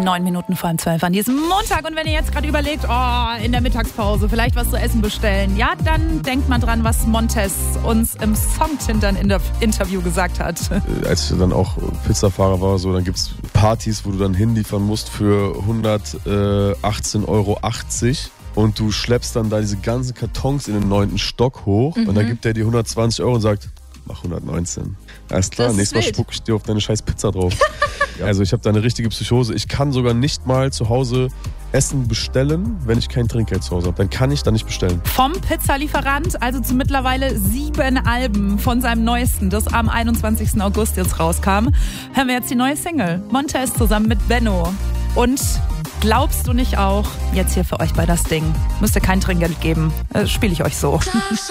9 Minuten vor 12 an diesem Montag. Und wenn ihr jetzt gerade überlegt, in der Mittagspause vielleicht was zu essen bestellen, ja, dann denkt mal dran, was Montez uns im Songtindern-Interview gesagt hat. Als ich dann auch Pizzafahrer war, so, dann gibt es Partys, wo du dann hinliefern musst für 118,80 Euro. Und du schleppst dann da diese ganzen Kartons in den 9. Stock hoch. Und dann gibt der dir 120 Euro und sagt, mach 119. Alles klar, nächstes Mal spuck ich dir auf deine scheiß Pizza drauf. Also ich habe da eine richtige Psychose. Ich kann sogar nicht mal zu Hause Essen bestellen, wenn ich kein Trinkgeld zu Hause habe. Dann kann ich da nicht bestellen. Vom Pizzalieferant, also zu mittlerweile 7 Alben von seinem neuesten, das am 21. August jetzt rauskam, hören wir jetzt die neue Single. Montez zusammen mit Benno. Und glaubst du nicht auch, jetzt hier für euch bei das Ding, müsst ihr kein Trinkgeld geben, spiele ich euch so.